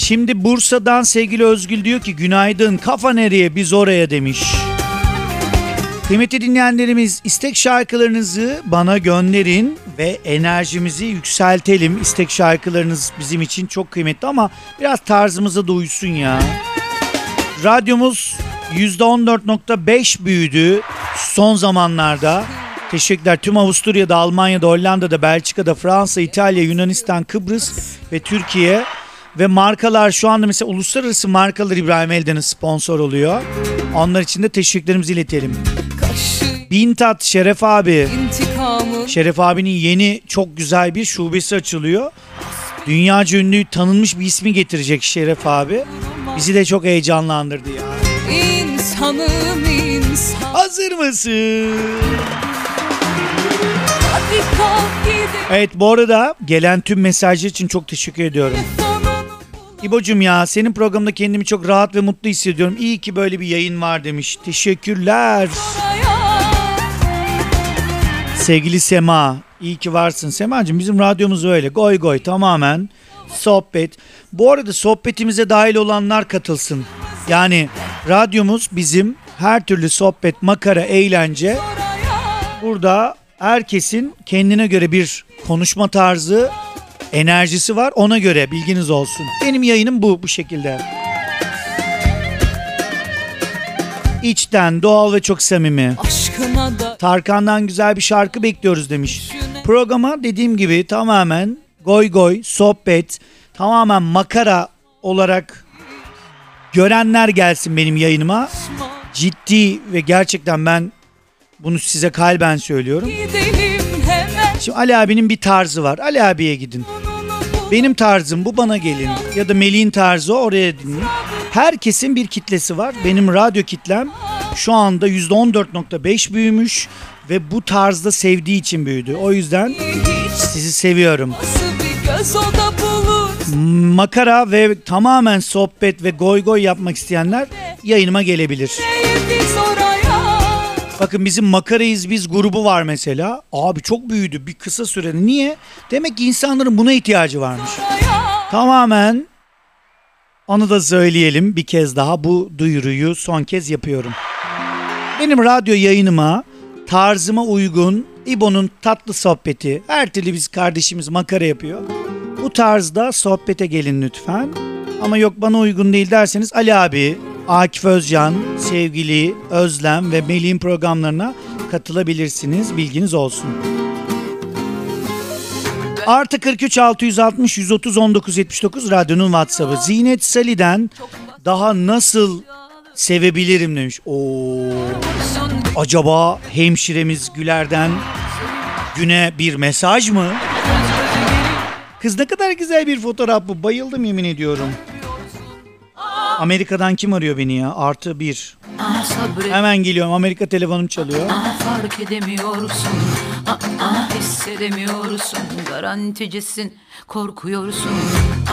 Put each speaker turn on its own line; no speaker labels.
Şimdi Bursa'dan sevgili Özgül diyor ki günaydın, kafa nereye biz oraya demiş. Kıymetli dinleyenlerimiz, istek şarkılarınızı bana gönderin ve enerjimizi yükseltelim. İstek şarkılarınız bizim için çok kıymetli ama biraz tarzımıza da uysun ya. Radyomuz %14.5 büyüdü son zamanlarda. Teşekkürler. Tüm Avusturya'da, Almanya'da, Hollanda'da, Belçika'da, Fransa, İtalya, Yunanistan, Kıbrıs ve Türkiye. Ve markalar şu anda mesela uluslararası markalar İbrahim Elden'in sponsor oluyor. Onlar için de teşekkürlerimizi iletelim. Bintat Şeref abi. Şeref abinin yeni çok güzel bir şubesi açılıyor. Dünyaca ünlü tanınmış bir ismi getirecek Şeref abi. Bizi de çok heyecanlandırdı ya. İnsanım insan. Hazır mısın? Evet, bu arada gelen tüm mesajlar için çok teşekkür ediyorum. İbo'cum ya, senin programda kendimi çok rahat ve mutlu hissediyorum. İyi ki böyle bir yayın var demiş. Teşekkürler. Sevgili Sema, iyi ki varsın. Semacığım, bizim radyomuz öyle. Goy goy, tamamen sohbet. Bu arada sohbetimize dahil olanlar katılsın. Yani radyomuz bizim her türlü sohbet, makara, eğlence. Burada herkesin kendine göre bir konuşma tarzı, enerjisi var. Ona göre bilginiz olsun. Benim yayınım bu şekilde. İçten, doğal ve çok samimi. Tarkan'dan güzel bir şarkı bekliyoruz demiş. Programa dediğim gibi tamamen goy goy, sohbet, tamamen makara olarak görenler gelsin benim yayınıma. Ciddi ve gerçekten ben bunu size kalben söylüyorum. Şimdi Ali abinin bir tarzı var. Ali abiye gidin. Benim tarzım bu, bana gelin. Ya da Melih'in tarzı, oraya dinleyin. Herkesin bir kitlesi var. Benim radyo kitlem şu anda %14.5 büyümüş ve bu tarzda sevdiği için büyüdü. O yüzden sizi seviyorum. Makara ve tamamen sohbet ve goy goy yapmak isteyenler yayınıma gelebilir. Bakın, bizim Makarayız Biz grubu var mesela. Abi çok büyüdü bir kısa sürede. Niye? Demek ki insanların buna ihtiyacı varmış. Tamamen, onu da söyleyelim bir kez daha, bu duyuruyu son kez yapıyorum. Benim radyo yayınıma tarzıma uygun İbo'nun tatlı sohbeti. Her türlü biz kardeşimiz makara yapıyor. Bu tarzda sohbete gelin lütfen. Ama yok bana uygun değil derseniz Ali abi, Akif Özcan, sevgili Özlem ve Melih'in programlarına katılabilirsiniz. Bilginiz olsun. Artı 43 660 130 19 79 radyonun WhatsApp'ı. Zinet Salih'den daha nasıl sevebilirim demiş. Acaba hemşiremiz Güler'den Güne bir mesaj mı? Kız ne kadar güzel bir fotoğraf bu. Bayıldım yemin ediyorum. Amerika'dan kim arıyor beni ya? Artı 1. Hemen geliyorum. Amerika telefonum çalıyor.
Fark edemiyorsun. Hissedemiyorsun. Garanticisin. Korkuyorsun.